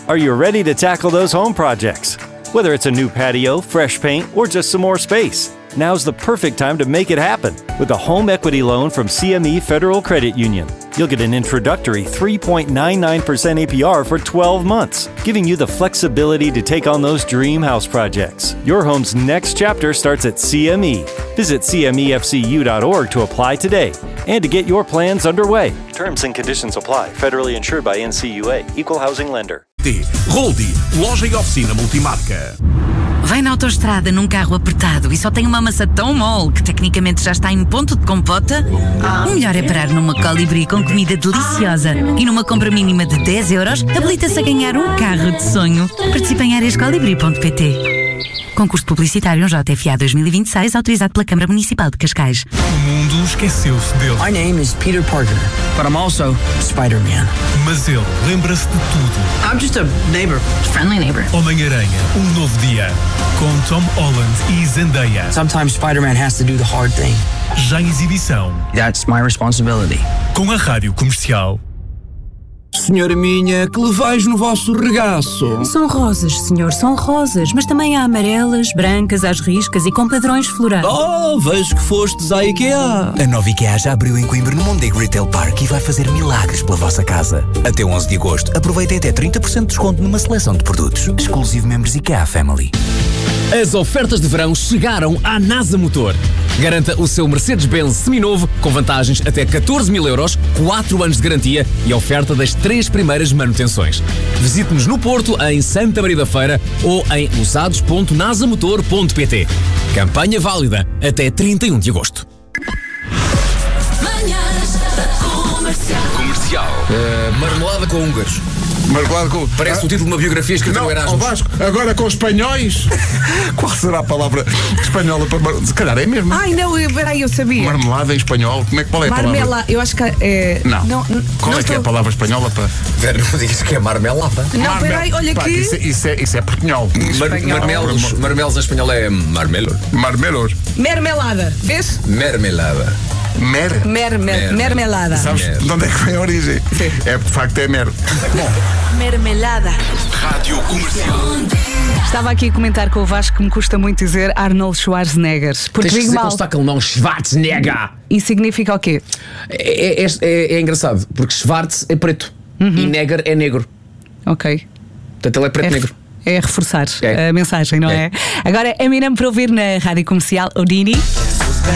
Are you ready to tackle those home projects? Whether it's a new patio, fresh paint, or just some more space, now's the perfect time to make it happen with a home equity loan from CME Federal Credit Union. You'll get an introductory 3.99% APR for 12 months, giving you the flexibility to take on those dream house projects. Your home's next chapter starts at CME. Visit cmefcu.org to apply today and to get your plans underway. Terms and conditions apply. Federally insured by NCUA. Equal housing lender. Roldi, loja e oficina multimarca. Vai na autoestrada num carro apertado e só tem uma massa tão mole que tecnicamente já está em ponto de compota? O melhor é parar numa Colibri com comida deliciosa e numa compra mínima de 10 euros habilita-se a ganhar um carro de sonho. Participe em áreascolibri.pt. Concurso publicitário JFA 2026, autorizado pela Câmara Municipal de Cascais. O mundo esqueceu-se dele. My name is Peter Parker, but I'm also Spider-Man. Mas ele lembra-se de tudo. I'm just a neighbor. Friendly neighbor. Homem-Aranha, um novo dia. Com Tom Holland e Zendaya. Sometimes Spider-Man has to do the hard thing. Já em exibição. That's my responsibility. Com a Rádio Comercial. Senhora minha, que levais no vosso regaço? São rosas, senhor, são rosas, mas também há amarelas, brancas, às riscas e com padrões florais. Oh, vejo que fostes à IKEA. A nova IKEA já abriu em Coimbra no Mondego Retail Park e vai fazer milagres pela vossa casa. Até 11 de agosto, aproveitem até 30% de desconto numa seleção de produtos. Exclusivo membros IKEA Family. As ofertas de verão chegaram à NASA Motor. Garanta o seu Mercedes-Benz seminovo com vantagens até 14.000 euros, 4 anos de garantia e oferta das 3 primeiras manutenções. Visite-nos no Porto, em Santa Maria da Feira ou em usados.nasamotor.pt. Campanha válida até 31 de agosto. Comercial. Marmelada com húngaros. Marmelada com... Parece o título de uma biografia escrita no Erasmus. Vasco, agora com espanhóis. Qual será a palavra espanhola para... Se calhar é mesmo. Ai, não, peraí, eu sabia. Marmelada em espanhol. Qual é a palavra? Marmela, eu acho que é... Não. Qual é que é a palavra espanhola para... Não digas que é marmelada. Não, peraí, olha aqui. Isso é portunhol. Marmelos em espanhol é marmelos. Marmelos. Mermelada, vês? Mermelada. Mermelada. Sabes de onde é que vem a origem? Sim. É, de facto, é mer. Bom. Mermelada. Rádio Comercial. Estava aqui a comentar com o Vasco que me custa muito dizer Arnold Schwarzenegger. Porque tens que digo dizer mal. com sotaque alemão Schwarzenegger. E significa o quê? É engraçado, porque Schwarz é preto e Neger é negro. Ok. Portanto, ele é preto-negro. É reforçar a mensagem, não é? Agora, Eminem para ouvir na Rádio Comercial, Odini.